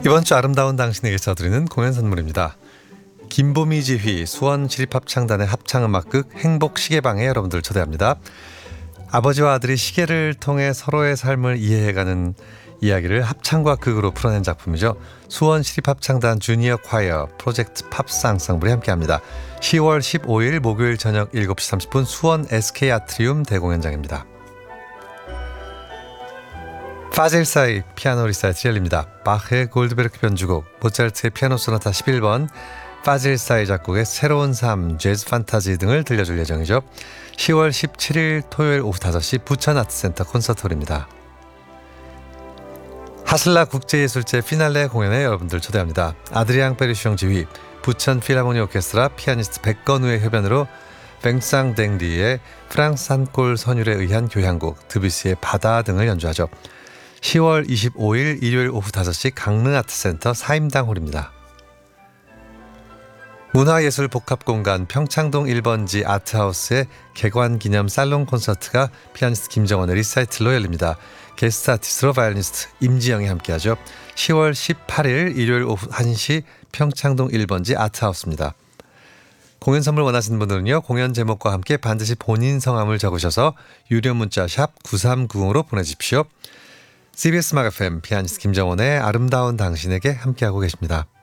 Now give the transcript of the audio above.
이번 주 아름다운 당신에게 써드리는 공연 선물입니다. 김보미 지휘 수원시립합창단의 합창음악극 행복시계방에 여러분들 초대합니다. 아버지와 아들이 시계를 통해 서로의 삶을 이해해가는 이야기를 합창과 극으로 풀어낸 작품이죠. 수원시립합창단 주니어 콰이어 프로젝트 팝스 앙상블이 함께합니다. 10월 15일 목요일 저녁 7시 30분 수원 SK 아트리움 대공연장입니다. 파질사이 피아노 리사이틀이 열립니다. 바흐의 골드베르크 변주곡, 모차르트의 피아노 소나타 11번, 파질사이 작곡의 새로운 삶, 재즈 판타지 등을 들려줄 예정이죠. 10월 17일 토요일 오후 5시 부천아트센터 콘서트홀입니다. 하슬라 국제예술제 피날레 공연에 여러분들 초대합니다. 아드리앙 페르시옹 지휘, 부천 필하모니 오케스트라 피아니스트 백건우의 협연으로 뱅상 댕리의 프랑스 한골 선율에 의한 교향곡, 드뷔시의 바다 등을 연주하죠. 10월 25일 일요일 오후 5시 강릉아트센터 사임당홀입니다. 문화예술 복합공간 평창동 1번지 아트하우스의 개관기념 살롱 콘서트가 피아니스트 김정원의 리사이틀로 열립니다. 게스트 아티스트로 바이올리니스트 임지영이 함께하죠. 10월 18일 일요일 오후 1시 평창동 1번지 아트하우스입니다. 공연 선물 원하시는 분들은요, 공연 제목과 함께 반드시 본인 성함을 적으셔서 유료 문자 샵 9390으로 보내주십시오. CBS 음악 FM 피아니스트 김정원의 아름다운 당신에게 함께하고 계십니다.